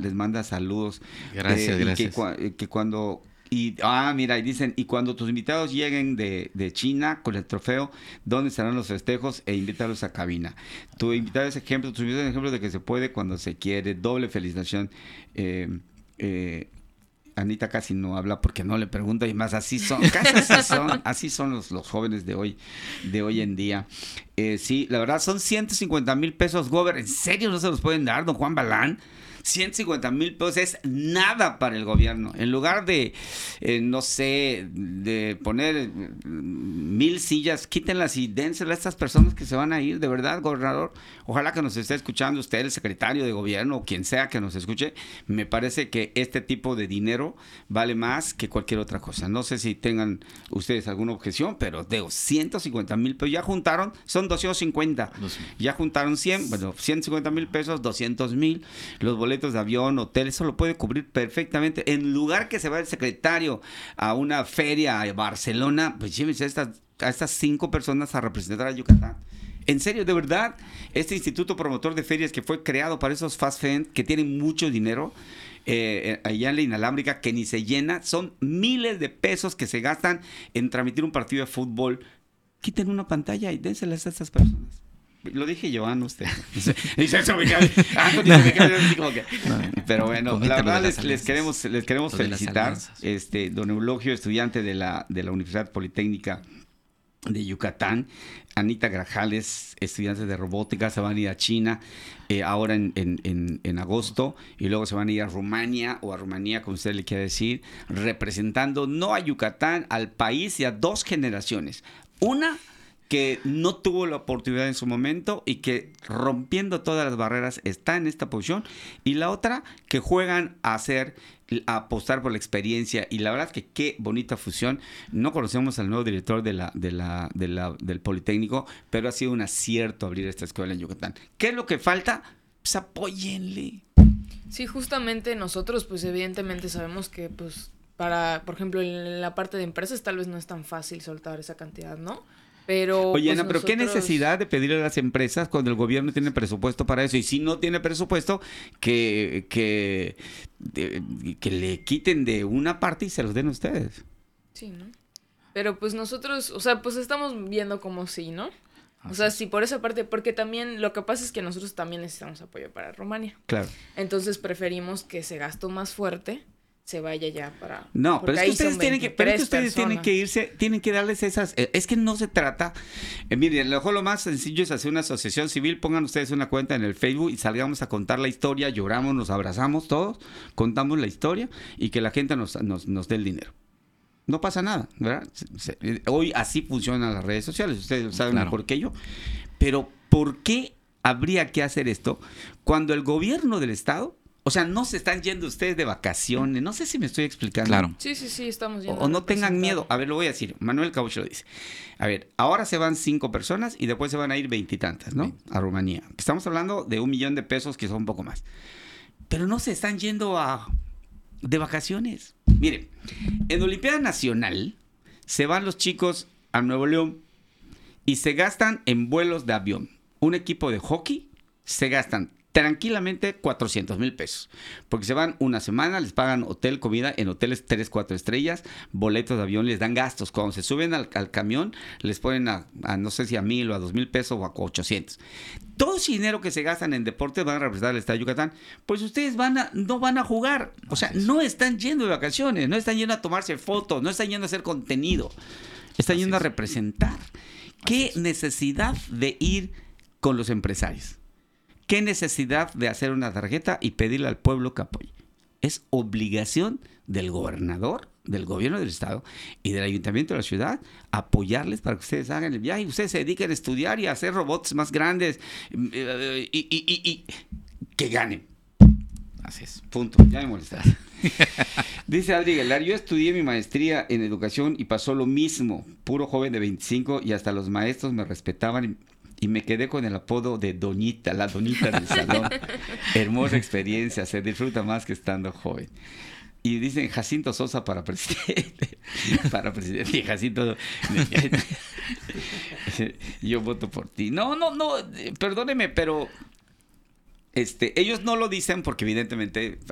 les manda saludos. Gracias, gracias. Que cuando... mira, y dicen, y cuando tus invitados lleguen de China con el trofeo, ¿dónde estarán los festejos? E invítalos a cabina. Tu invitado es ejemplo, tus invitados es ejemplo de que se puede cuando se quiere. Doble felicitación. Anita casi no habla porque no le pregunta, y más así son, así son los jóvenes de hoy en día. Sí, la verdad son 150,000 pesos, Gober. ¿En serio no se los pueden dar, don Juan Balán? 150,000 pesos es nada para el gobierno. En lugar de, no sé, de poner 1,000 sillas, quítenlas y dénselas a estas personas que se van a ir, de verdad, gobernador. Ojalá que nos esté escuchando usted, el secretario de gobierno, o quien sea que nos escuche. Me parece que este tipo de dinero vale más que cualquier otra cosa. No sé si tengan ustedes alguna objeción, pero digo, 150,000 pesos, ya juntaron, son 250. Ya juntaron 100, bueno, 150,000 pesos, 200,000, los boletos de avión, hotel, eso lo puede cubrir perfectamente. En lugar que se vaya el secretario a una feria a Barcelona, pues llévense a estas 5 personas a representar a Yucatán. En serio, de verdad, este instituto promotor de ferias que fue creado para esos fast food que tienen mucho dinero, allá en la inalámbrica, que ni se llena, son miles de pesos que se gastan en transmitir un partido de fútbol. Quiten una pantalla y dénselas a estas personas. Lo dije yo, usted. Dice eso, me cae. Pero bueno, la verdad les queremos felicitar. Don Eulogio, estudiante de la Universidad Politécnica de Yucatán, Anita Grajales, estudiantes de robótica, se van a ir a China ahora en agosto, y luego se van a ir a Rumania, o a Rumanía, como usted le quiera decir, representando no a Yucatán, al país y a 2 generaciones. Una que no tuvo la oportunidad en su momento y que, rompiendo todas las barreras, está en esta posición, y la otra que juegan a apostar por la experiencia. Y la verdad es que qué bonita fusión. No conocemos al nuevo director del Politécnico, pero ha sido un acierto abrir esta escuela en Yucatán. ¿Qué es lo que falta? Pues apóyenle. Sí, justamente nosotros, pues evidentemente sabemos que, pues, por ejemplo, en la parte de empresas tal vez no es tan fácil soltar esa cantidad, ¿no? Pero, oye, Ana, pues, pero ¿qué necesidad de pedirle a las empresas cuando el gobierno tiene presupuesto para eso? Y si no tiene presupuesto, que le quiten de una parte y se los den a ustedes. Sí, ¿no? Pero pues nosotros, o sea, pues estamos viendo como sí, ¿no? O sea, sí, por esa parte, porque también lo que pasa es que nosotros también necesitamos apoyo para Rumania. Claro. Entonces preferimos que ese gasto más fuerte se vaya ya para... No, pero es que ustedes tienen que irse, tienen que darles esas... Es que no se trata... miren, lo más sencillo es hacer una asociación civil. Pongan ustedes una cuenta en el Facebook y salgamos a contar la historia, lloramos, nos abrazamos todos, contamos la historia, y que la gente nos dé el dinero. No pasa nada, ¿verdad? Hoy así funcionan las redes sociales, ustedes lo saben mejor que yo. Pero ¿por qué habría que hacer esto cuando el gobierno del estado... O sea, no se están yendo ustedes de vacaciones. No sé si me estoy explicando. Claro. Sí, estamos yendo. O no tengan miedo. A ver, lo voy a decir. Manuel Caucho lo dice. A ver, ahora se van 5 personas y después se van a ir 20 y tantas, ¿no? A Rumanía. Estamos hablando de 1 millón de pesos, que son un poco más. Pero no se están yendo de vacaciones. Miren, en Olimpiada Nacional se van los chicos a Nuevo León y se gastan en vuelos de avión. Un equipo de hockey se gastan tranquilamente 400,000 pesos, porque se van una semana, les pagan hotel, comida en hoteles 3, 4 estrellas, boletos de avión, les dan gastos. Cuando se suben al camión, les ponen a no sé si a 1,000 o a 2,000 pesos o a 800. Todo ese dinero que se gastan en deportes van a representar al estado de Yucatán. Pues ustedes no van a jugar. O sea, no están yendo de vacaciones, no están yendo a tomarse fotos, no están yendo a hacer contenido, están yendo a representar. ¿Qué necesidad de ir con los empresarios? ¿Qué necesidad de hacer una tarjeta y pedirle al pueblo que apoye? Es obligación del gobernador, del gobierno del estado y del ayuntamiento de la ciudad apoyarles para que ustedes hagan el viaje. Ustedes se dediquen a estudiar y a hacer robots más grandes y que ganen. Así es, punto. Ya me molestaste. Dice Adri Aguilar, yo estudié mi maestría en educación y pasó lo mismo. Puro joven de 25 y hasta los maestros me respetaban y me quedé con el apodo de Doñita, la Doñita del salón. Hermosa experiencia, se disfruta más que estando joven. Y dicen Jacinto Sosa para presidente. Para presidente. Y Jacinto, yo voto por ti. No, perdóneme, pero ellos no lo dicen porque evidentemente